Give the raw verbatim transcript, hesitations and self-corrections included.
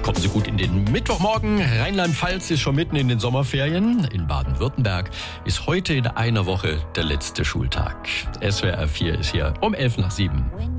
Kommen Sie gut in den Mittwochmorgen. Rheinland-Pfalz ist schon mitten in den Sommerferien. In Baden-Württemberg ist heute in einer Woche der letzte Schultag. S W R vier ist hier um elf nach sieben.